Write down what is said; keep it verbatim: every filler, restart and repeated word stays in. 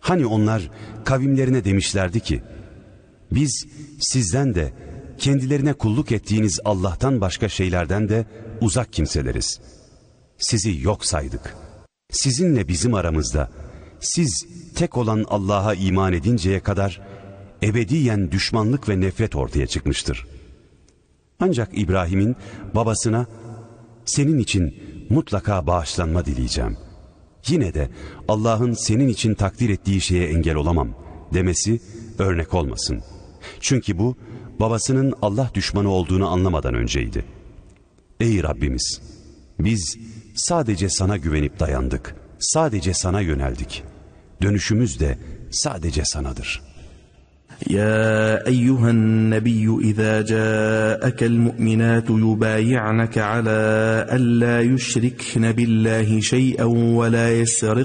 Hani onlar kavimlerine demişlerdi ki, biz sizden de kendilerine kulluk ettiğiniz Allah'tan başka şeylerden de uzak kimseleriz. Sizi yok saydık. Sizinle bizim aramızda siz tek olan Allah'a iman edinceye kadar ebediyen düşmanlık ve nefret ortaya çıkmıştır. Ancak İbrahim'in babasına senin için mutlaka bağışlanma dileyeceğim. Yine de Allah'ın senin için takdir ettiği şeye engel olamam demesi örnek olmasın. Çünkü bu babasının Allah düşmanı olduğunu anlamadan önceydi. Ey Rabbimiz, biz sadece sana güvenip dayandık. Sadece sana yöneldik. Dönüşümüz de sadece sanadır. يا أيها النبي إذا جاءك المؤمنات يبايعنك على ألا يشركن بالله شيئا ولا يسرقن